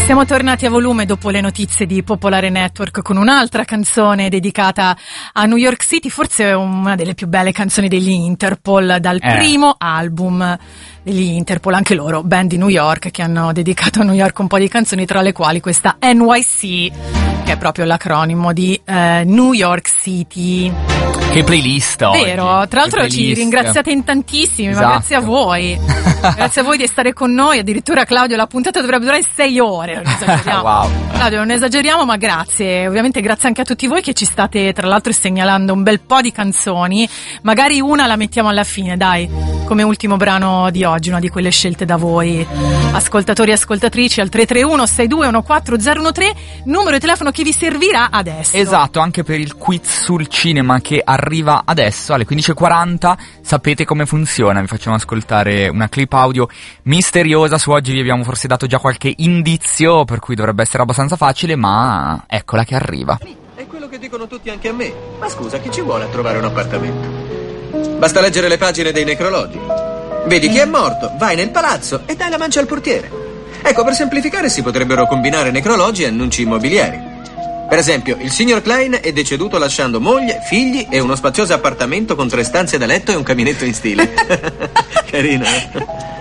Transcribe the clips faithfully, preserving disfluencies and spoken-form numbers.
Siamo tornati a volume dopo le notizie di Popolare Network con un'altra canzone dedicata a New York City, forse una delle più belle canzoni degli Interpol, dal eh. primo album degli Interpol, anche loro, band di New York che hanno dedicato a New York un po' di canzoni, tra le quali questa N Y C, che è proprio l'acronimo di eh, New York City. Che playlist oggi. Vero, tra l'altro ci ringraziate in tantissimi, esatto. Ma grazie a voi. Grazie a voi di stare con noi, addirittura Claudio la puntata dovrebbe durare sei ore, non esageriamo. Wow. Claudio, non esageriamo, ma grazie, ovviamente grazie anche a tutti voi che ci state tra l'altro segnalando un bel po' di canzoni, magari una la mettiamo alla fine, dai, come ultimo brano di oggi, una di quelle scelte da voi, ascoltatori e ascoltatrici, al tre tre uno sei due uno quattro zero uno tre, numero di telefono che vi servirà adesso. Esatto, anche per il quiz sul cinema che arriva adesso alle quindici e quaranta. Sapete come funziona, vi facciamo ascoltare una clip audio misteriosa. Su oggi vi abbiamo forse dato già qualche indizio, per cui dovrebbe essere abbastanza facile, ma eccola che arriva. È quello che dicono tutti anche a me. Ma scusa, chi ci vuole a trovare un appartamento? Basta leggere le pagine dei necrologi. Vedi chi è morto, vai nel palazzo e dai la mancia al portiere. Ecco, per semplificare si potrebbero combinare necrologi e annunci immobiliari. Per esempio, il signor Klein è deceduto lasciando moglie, figli e uno spazioso appartamento con tre stanze da letto e un caminetto in stile. Carino, eh?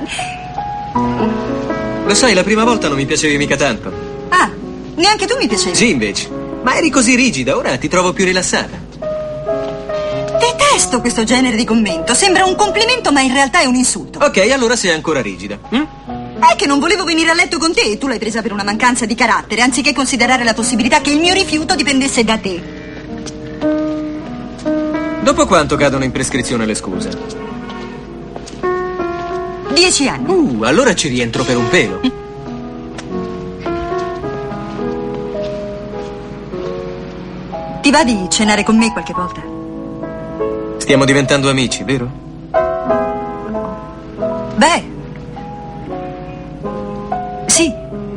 Lo sai, la prima volta non mi piacevi mica tanto. Ah, neanche tu mi piacevi? Sì, invece. Ma eri così rigida, ora ti trovo più rilassata. Detesto questo genere di commento. Sembra un complimento, ma in realtà è un insulto. Ok, allora sei ancora rigida. Hm? È che non volevo venire a letto con te e tu l'hai presa per una mancanza di carattere, anziché considerare la possibilità che il mio rifiuto dipendesse da te. Dopo quanto cadono in prescrizione le scuse? Dieci anni. Uh, allora ci rientro per un pelo. Ti va di cenare con me qualche volta? Stiamo diventando amici, vero? Beh, sì.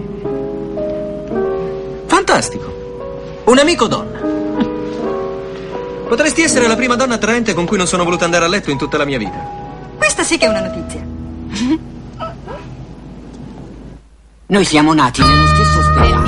Fantastico. Un amico donna. Potresti essere la prima donna attraente con cui non sono voluta andare a letto in tutta la mia vita. Questa sì che è una notizia. Noi siamo nati nello stesso ospedale.